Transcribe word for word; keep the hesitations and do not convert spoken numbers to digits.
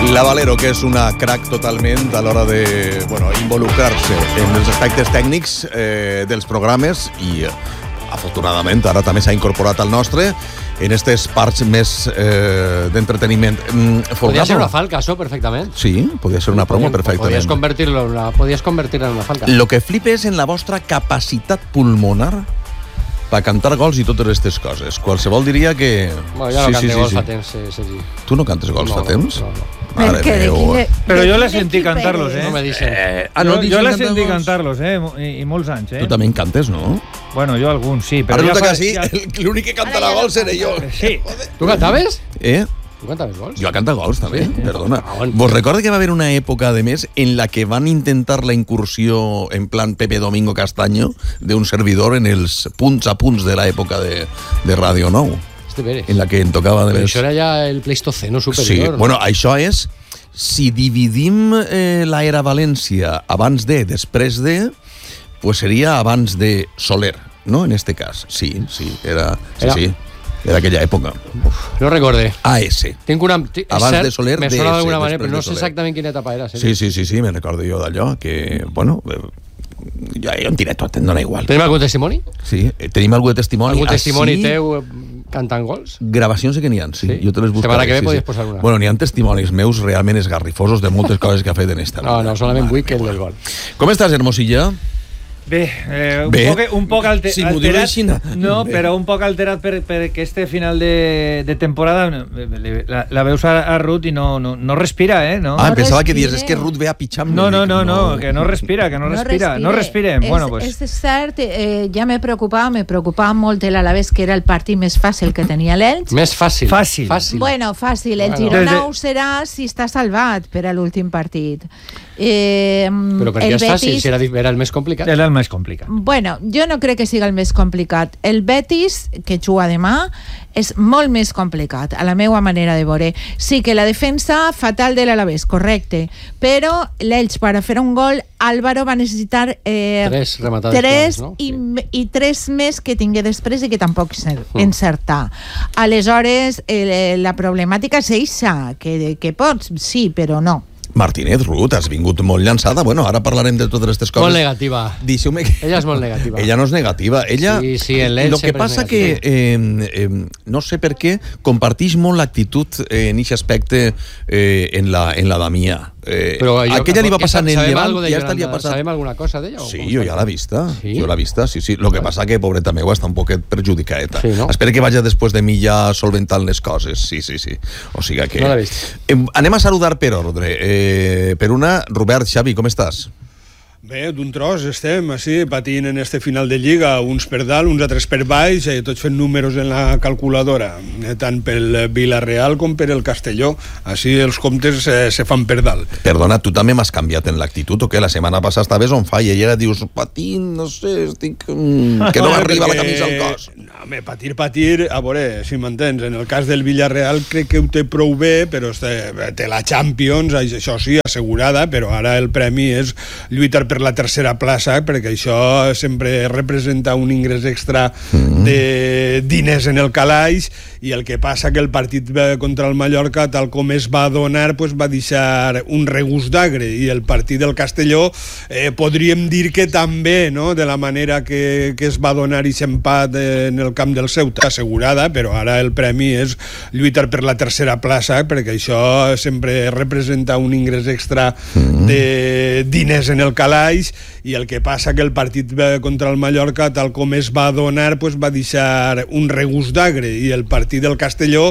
La Valero, que és una crack totalment a l'hora de bueno, involucrar-se en els aspectes tècnics eh, dels programes i, afortunadament, ara també s'ha incorporat al nostre en aquestes parts més eh, d'entreteniment. Podria ser una falca, això, perfectament. Sí, podria ser una promo, Podien, perfectament. Podies convertir-lo en una, podies convertir-la en una falca. Lo que flipa és en la vostra capacitat pulmonar per cantar gols i totes aquestes coses. Qualsevol diria que... Bueno, ja no sí, cante sí, gols sí, fa sí. temps, Sergi. Tu no cantes gols no, fa temps? No, no. Madre meva. Però jo les sentí cantar-los, eh? No me dicen. Eh, ah, no, jo jo les sentí gols? cantar-los, eh? I, I molts anys, eh? Tu també en cantes, no? Bueno, jo alguns, sí. Però Ara ja resulta fa, que sí, ja... l'únic que cantarà gols seré jo. Sí. Tu cantaves? Eh? Tu cantaves gols? Jo canto gols, també, Sí. perdona. Ah, bon. Vos recorda que va haver una època, a més, en la que van intentar la incursió en plan Pepe Domingo Castaño d'un servidor en els punts a punts de l'època de, de Radio nou, Este Pérez. en la que en tocava de Però més... això era ja el Pleistoceno Sí, superior. bueno, això és... Si dividim eh, l'era València abans de, després de, pues seria abans de Soler, no? En este cas. Sí, sí, era... Sí, Era- sí. Era aquella època. Uf. No recorde. A S. Tinc una... t- és Abans cert, de Soler, me D S, sona d'alguna manera, després però no de sé Soler. exactament quina etapa era. Sí, sí, sí, sí, me'n recordo jo d'allò, que, bueno, eh, ja, ja em diré tot, em dona igual. Tenim algun testimoni? Sí, eh, tenim algun testimoni. Algun testimoni Així, teu eh, cantant gols? Gravacions sé que n'hi ha, sí. Sí? Jo te les buscaré. Setmana que ve sí, podies sí. posar una. Bueno, n'hi ha testimonis meus realment esgarrifosos de moltes coses que ha fet en esta vida. No, no, solament Mare vull que el meva. del gol. Com estàs, Hermosilla? Bé, eh, un, Bé. poc, un poc alter, Si m'ho diu alterat, així, no. no, Bé. però un poc alterat per, perquè este final de, de temporada la, la veus a, a Ruth i no, no, no respira, eh? No, Ah, No pensava que respire. dius, és que Ruth ve a pitjar amb no, no, mi. no, no, que no respira, que no respira, no respirem. És, Bueno, pues, és cert, eh, ja me preocupava, me preocupava molt l'Alavés, que era el partit més fàcil que tenia l'Elx. Més fàcil. Fàcil. Fàcil. Bueno, fàcil. El Bueno. Girona Desde- ho serà si està salvat per a l'últim partit. Eh, Però per què el és fàcil, Betis- si era, di- era el més complicat? era el més complicat. Bueno, jo no crec que sigui el més complicat. El Betis, que juga demà, és molt més complicat, a la meva manera de veure. Sí que la defensa fatal de l'Alavés, correcte, però l'Elx, per a fer un gol, Álvaro va necessitar eh, Tres rematades tres clares, no? i, i tres més que tingué després i que tampoc cer- encertar. Aleshores, eh, la problemàtica és eixa, que, que pots, sí, però no. Martínez, Ruth, has vingut molt llançada. Bueno, ara parlarem de totes aquestes coses. Molt negativa. Deixeu-me que... Ella és molt negativa. Ella no és negativa. Ella, Sí, sí, en l'Elx lo que sempre és passa que, eh, eh, no sé per què, compartix molt l'actitud eh, en aquest aspecte eh, en, la, en la Damià. Eh, Però jo- aquella li va què passar en el sabem Llevant algo de i esta li ha Yolanda? passat... Sabem alguna cosa d'ella? o Sí, com jo està? ja l'he vista. Sí? Jo l'he vista, sí, sí. Lo que passa que, pobreta meva, està un poquet perjudicada. Sí, no? Espero que vagi després de mi ja solventant les coses. Sí, sí, sí. O sigui que... No l'he vist. Eh, anem a saludar per ordre. Eh, per una, Robert, Xavi, com estàs? Bé, d'un tros estem, així, patint en este final de Lliga, uns per dalt, uns altres per baix, eh, tots fent números en la calculadora, eh, tant pel Villarreal com per el Castelló. Així els comptes eh, se fan per dalt. Perdona, tu també m'has canviat en l'actitud, o què? La setmana passada estaves on falla i ara dius, patint, no sé, estic... Mm, que no m'arriba la camisa al cos. No, home, patir, patir, a veure, si m'entens, en el cas del Villarreal crec que ho té prou bé, però té, té la Champions, això sí, assegurada, però ara el premi és lluitar per la tercera plaça, perquè això sempre representa un ingrés extra de diners en el calaix, i el que passa que el partit contra el Mallorca, tal com es va donar, pues va deixar un regust d'agre, i el partit del Castelló eh, podríem dir que també, no?, de la manera que, que es va donar i s'empat en el camp del Ceuta, assegurada, però ara el premi és lluitar per la tercera plaça, perquè això sempre representa un ingrés extra de diners en el calaix, i el que passa que el partit contra el Mallorca, tal com es va donar, pues va deixar un regust d'agre, i el partit del Castelló